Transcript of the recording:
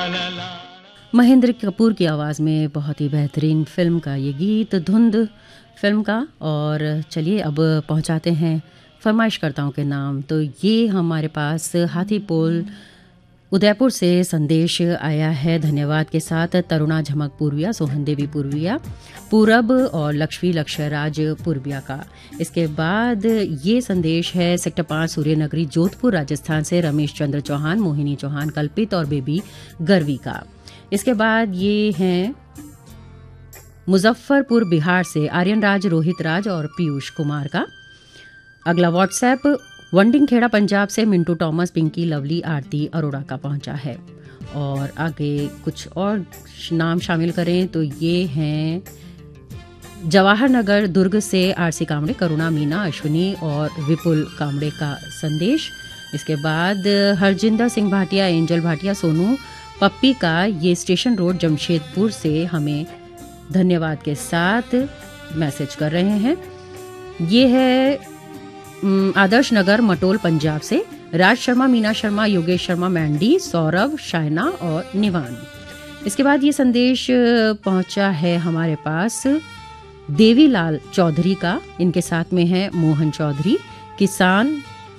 महेंद्र कपूर की आवाज़ में बहुत ही बेहतरीन फिल्म का ये गीत, धुंध फिल्म का। और चलिए अब पहुंचाते हैं फरमाइशकर्ताओं के नाम। तो ये हमारे पास हाथीपोल उदयपुर से संदेश आया है धन्यवाद के साथ। तरुणा झमक पूर्विया, सोहन देवी पूर्विया, पूरब और लक्ष्मी लक्ष्यराज पूर्विया का। इसके बाद ये संदेश है सेक्टर 5 सूर्यनगरी जोधपुर राजस्थान से रमेश चंद्र चौहान, मोहिनी चौहान, कल्पित और बेबी गर्वी का। इसके बाद ये हैं मुजफ्फरपुर बिहार से आर्यन राज, रोहित राज और पीयूष कुमार का। अगला व्हाट्सएप वंडिंग खेड़ा पंजाब से मिंटू टॉमस, पिंकी, लवली, आरती अरोड़ा का पहुंचा है। और आगे कुछ और नाम शामिल करें तो ये हैं जवाहर नगर दुर्ग से आरसी कामड़े, करुणा, मीना, अश्विनी और विपुल कामड़े का संदेश। इसके बाद हरजिंदर सिंह भाटिया, एंजल भाटिया, सोनू पप्पी का ये स्टेशन रोड जमशेदपुर से हमें धन्यवाद के साथ मैसेज कर रहे हैं। ये है आदर्श नगर मटोल पंजाब से राज शर्मा, मीना शर्मा, योगेश शर्मा, मैंडी, सौरभ, शायना और निवान। इसके बाद ये संदेश पहुंचा है हमारे पास देवीलाल चौधरी का। इनके साथ में है मोहन चौधरी, किसान